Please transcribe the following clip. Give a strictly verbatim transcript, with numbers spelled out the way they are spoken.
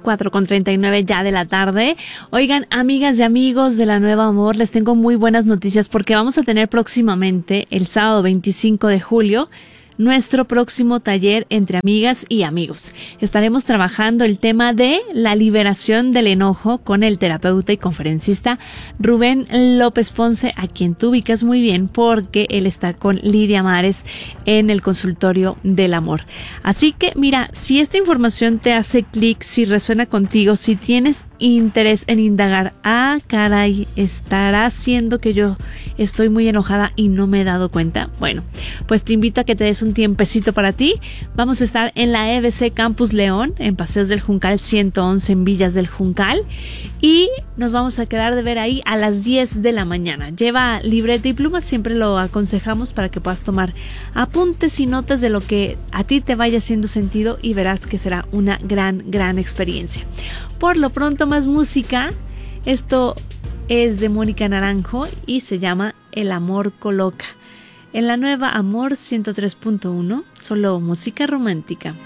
cuatro con treinta y nueve ya de la tarde. Oigan, amigas y amigos de La Nueva Amor, les tengo muy buenas noticias porque vamos a tener próximamente, el sábado veinticinco de julio, nuestro próximo taller entre amigas y amigos. Estaremos trabajando el tema de la liberación del enojo con el terapeuta y conferencista Rubén López Ponce, a quien tú ubicas muy bien porque él está con Lidia Mares en el consultorio del amor. Así que mira, si esta información te hace clic, si resuena contigo, si tienes interés en indagar, ah caray, estará siendo que yo estoy muy enojada y no me he dado cuenta. Bueno, pues te invito a que te des un tiempecito para ti. Vamos a estar en la E B C Campus León, en Paseos del Juncal ciento once, en Villas del Juncal, y nos vamos a quedar de ver ahí a las diez de la mañana. Lleva libreta y pluma, siempre lo aconsejamos para que puedas tomar apuntes y notas de lo que a ti te vaya haciendo sentido y verás que será una gran, gran experiencia. Por lo pronto, más música. Esto es de Mónica Naranjo y se llama El amor coloca. En la Nueva Amor ciento tres punto uno, solo música romántica.